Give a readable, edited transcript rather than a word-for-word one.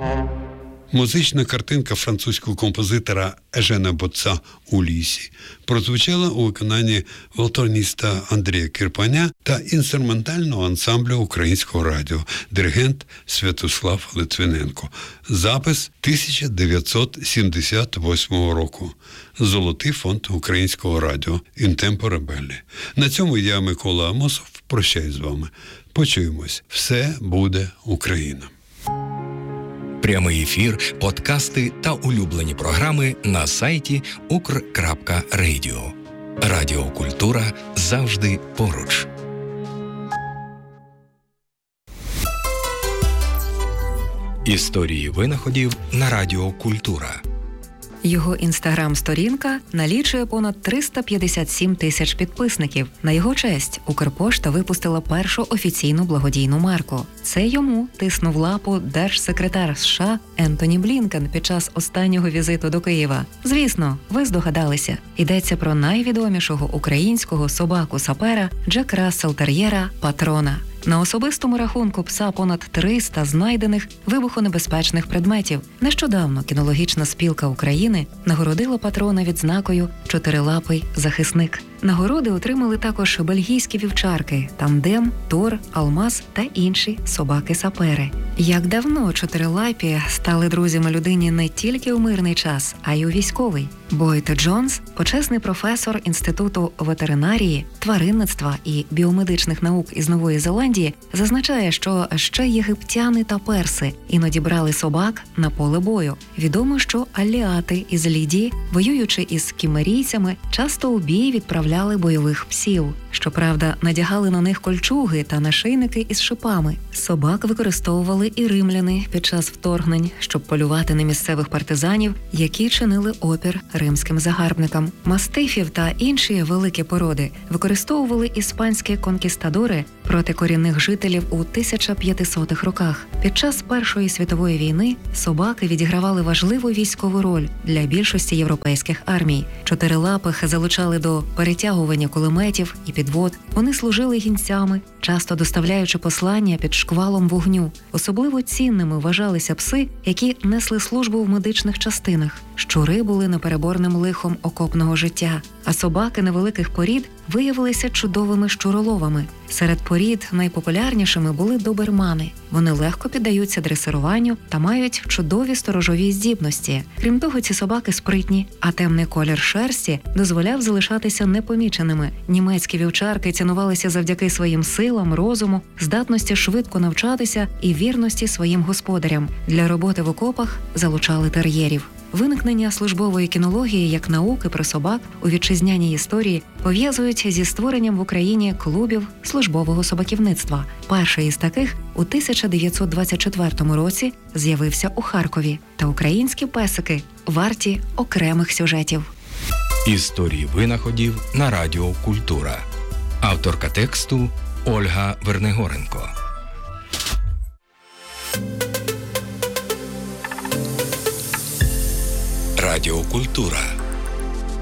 Музична картинка французького композитора Ежена Боца «У лісі» прозвучала у виконанні валторніста Андрія Кірпаня та інструментального ансамблю Українського радіо, диригент Святослав Литвиненко. Запис 1978 року. Золотий фонд Українського радіо «In Tempore Belli». На цьому я, Микола Амосов, прощаюсь з вами. Почуємось. Все буде Україна. Прямий ефір, подкасти та улюблені програми на сайті ukr.radio. Радіокультура завжди поруч. Історії винаходів на Радіо Культура. Його інстаграм-сторінка налічує понад 357 тисяч підписників. На його честь Укрпошта випустила першу офіційну благодійну марку. Це йому тиснув лапу держсекретар США Ентоні Блінкен під час останнього візиту до Києва. Звісно, ви здогадалися. Йдеться про найвідомішого українського собаку-сапера Джек Рассел Тер'єра Патрона. На особистому рахунку пса понад 300 знайдених вибухонебезпечних предметів. Нещодавно кінологічна спілка України нагородила Патрона відзнакою «Чотирилапий захисник». Нагороди отримали також бельгійські вівчарки «Тандем», «Тор», «Алмаз» та інші собаки-сапери. Як давно чотирилапі стали друзями людині не тільки у мирний час, а й у військовий. Бойд Джонс, почесний професор Інституту ветеринарії, тваринництва і біомедичних наук із Нової Зеландії, зазначає, що ще єгиптяни та перси іноді брали собак на поле бою. Відомо, що аліати із Лідії, воюючи із кімерійцями, часто у бій відправляли бойових псів. Щоправда, надягали на них кольчуги та нашийники із шипами. Собак використовували і римляни під час вторгнень, щоб полювати на місцевих партизанів, які чинили опір римським загарбникам. Мастифів та інші великі породи використовували іспанські конкістадори проти корінних жителів у 1500-х роках. Під час Першої світової війни собаки відігравали важливу військову роль для більшості європейських армій. Чотирилапих залучали до перетягування кулеметів і підвод. Вони служили гінцями, часто доставляючи послання під шквалом вогню. Особливо цінними вважалися пси, які несли службу в медичних частинах. Щури були непереборним лихом окопного життя, а собаки невеликих порід виявилися чудовими щуроловами. Серед порід найпопулярнішими були добермани. Вони легко піддаються дресируванню та мають чудові сторожові здібності. Крім того, ці собаки спритні, а темний колір шерсті дозволяв залишатися непоміченими. Німецькі вівчарки цінувалися завдяки своїм силам, розуму, здатності швидко навчатися і вірності своїм господарям. Для роботи в окопах залучали тер'єрів. Виникнення службової кінології як науки про собак у вітчизняній історії пов'язують зі створенням в Україні клубів службового собаківництва. Перший із таких у 1924 році з'явився у Харкові. Та українські песики варті окремих сюжетів. Історії винаходів на Радіо Культура. Авторка тексту Ольга Вернегоренко. Радіокультура.